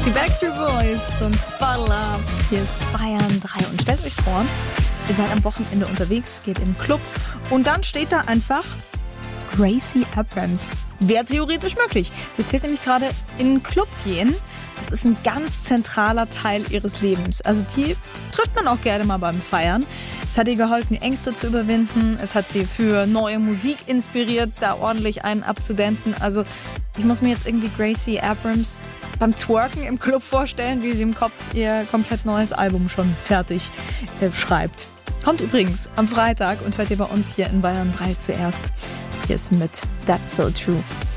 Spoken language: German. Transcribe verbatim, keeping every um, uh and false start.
Die Backstreet Boys und Bottle Up. Hier ist Bayern drei. Und stellt euch vor, ihr seid am Wochenende unterwegs, geht in den Club und dann steht da einfach Gracie Abrams. Wäre theoretisch möglich. Sie erzählt nämlich gerade, in den Club gehen, das ist ein ganz zentraler Teil ihres Lebens. Also die trifft man auch gerne mal beim Feiern. Es hat ihr geholfen, Ängste zu überwinden. Es hat sie für neue Musik inspiriert, da ordentlich einen abzudancen. Also ich muss mir jetzt irgendwie Gracie Abrams beim Twerken im Club vorstellen, wie sie im Kopf ihr komplett neues Album schon fertig äh, schreibt. Kommt übrigens am Freitag und hört ihr bei uns hier in Bayern drei zuerst. Hier ist mit That's So True.